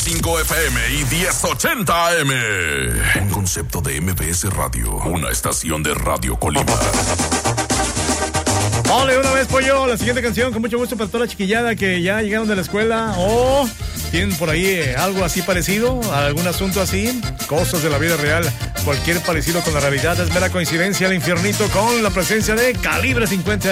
96.5 FM y 1080 AM. Un concepto de MBS Radio, una estación de Radio Colima. Ole, una vez, pollo, la siguiente canción, con mucho gusto para toda la chiquillada que ya llegaron de la escuela o tienen por ahí algo así parecido, algún asunto así, cosas de la vida real, cualquier parecido con la realidad es mera coincidencia, el infiernito con la presencia de Calibre 50.